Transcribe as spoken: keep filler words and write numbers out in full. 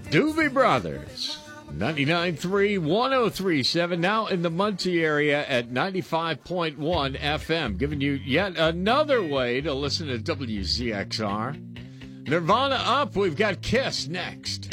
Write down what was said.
Doobie Brothers, ninety-nine point three, one oh three point seven, now in the Muncie area at ninety-five point one F M, giving you yet another way to listen to W Z X R. Nirvana up, we've got Kiss next.